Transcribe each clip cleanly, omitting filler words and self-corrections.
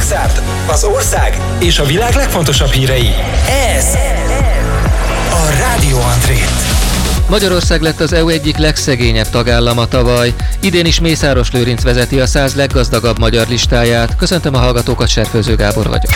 Szexárd, az ország és a világ legfontosabb hírei. Ez a Rádió Andrét. Magyarország lett az EU egyik legszegényebb tagállama tavaly. Idén is Mészáros Lőrinc vezeti a 100 leggazdagabb magyar listáját. Köszöntöm a hallgatókat, Serfőző Gábor vagyok.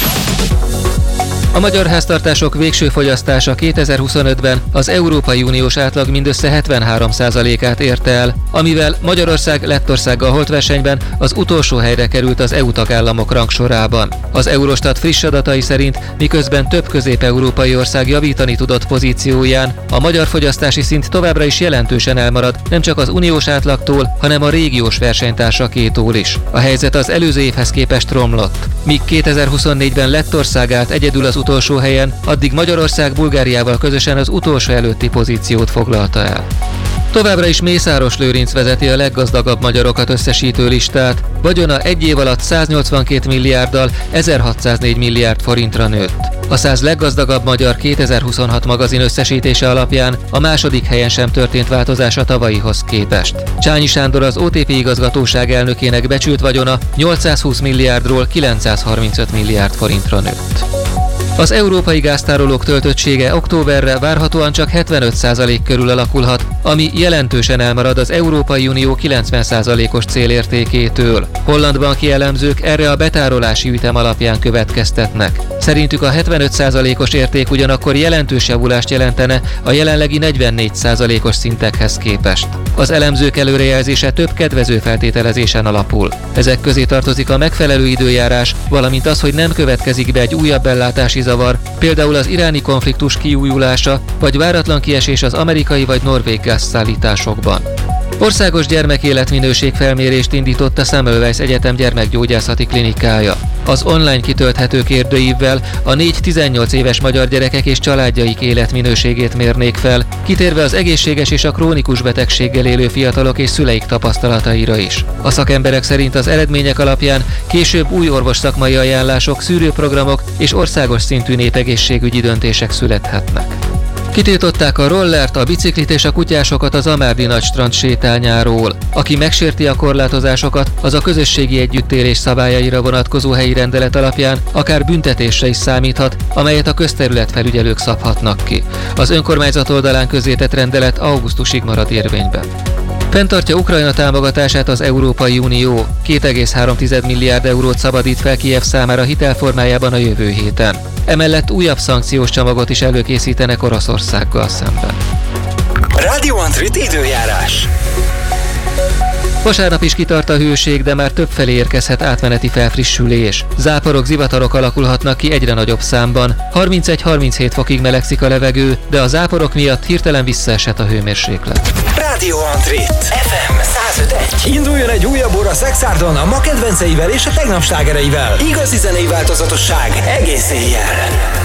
A magyar háztartások végső fogyasztása 2025-ben az Európai Uniós átlag mindössze 73%-át érte el, amivel Magyarország Lettországgal holt versenyben az utolsó helyre került az EU tagállamok rangsorában. Az Eurostat friss adatai szerint, miközben több közép-európai ország javítani tudott pozícióján, a magyar fogyasztási szint továbbra is jelentősen elmarad, nem csak az uniós átlagtól, hanem a régiós versenytársakétól is. A helyzet az előző évhez képest romlott. Míg 2024-ben Lettország állt egyedül az utolsó helyen, addig Magyarország Bulgáriával közösen az utolsó előtti pozíciót foglalta el. Továbbra is Mészáros Lőrinc vezeti a leggazdagabb magyarokat összesítő listát. Vagyona egy év alatt 182 milliárddal 1604 milliárd forintra nőtt. A 100 leggazdagabb magyar 2026 magazin összesítése alapján a második helyen sem történt változás a tavalyihoz képest. Csányi Sándor, az OTP igazgatóság elnökének becsült vagyona 820 milliárdról 935 milliárd forintra nőtt. Az európai gáztárolók töltöttsége októberre várhatóan csak 75% körül alakulhat, ami jelentősen elmarad az Európai Unió 90%-os célértékétől. Holland banki elemzők erre a betárolási ütem alapján következtetnek. Szerintük a 75%-os érték ugyanakkor jelentős javulást jelentene a jelenlegi 44%-os szintekhez képest. Az elemzők előrejelzése több kedvező feltételezésen alapul. Ezek közé tartozik a megfelelő időjárás, valamint az, hogy nem következik be egy újabb ellátási zavar, például az iráni konfliktus kiújulása, vagy váratlan kiesés az amerikai vagy norvég gázszállításokban. Országos gyermekéletminőség felmérést indított a Semmelweis Egyetem gyermekgyógyászati klinikája. Az online kitölthető kérdőívvel a 4-18 éves magyar gyerekek és családjaik életminőségét mérnék fel, kitérve az egészséges és a krónikus betegséggel élő fiatalok és szüleik tapasztalataira is. A szakemberek szerint az eredmények alapján később új orvosszakmai ajánlások, szűrőprogramok és országos szintű népegészségügyi döntések születhetnek. Kitiltották a rollert, a biciklit és a kutyásokat az Amárdi Nagystrand sétányáról. Aki megsérti a korlátozásokat, az a közösségi együttélés szabályaira vonatkozó helyi rendelet alapján akár büntetésre is számíthat, amelyet a közterületfelügyelők szabhatnak ki. Az önkormányzat oldalán közzétett rendelet augusztusig marad érvényben. Fenntartja Ukrajna támogatását az Európai Unió. 2,3 milliárd eurót szabadít fel Kijev számára hitelformájában a jövő héten. Emellett újabb szankciós csomagot is előkészítenek Oroszországgal szemben. Rádió Andrét időjárás. Vasárnap is kitart a hőség, de már többfelé érkezhet átmeneti felfrissülés. Záporok, zivatarok alakulhatnak ki egyre nagyobb számban. 31-37 fokig melegszik a levegő, de a záporok miatt hirtelen visszaesett a hőmérséklet. Rádió Andrét FM 105.1. Induljon egy újabb óra Szexárdon a ma kedvenceivel és a tegnap slágereivel. Igazi zenei változatosság egész éjjel.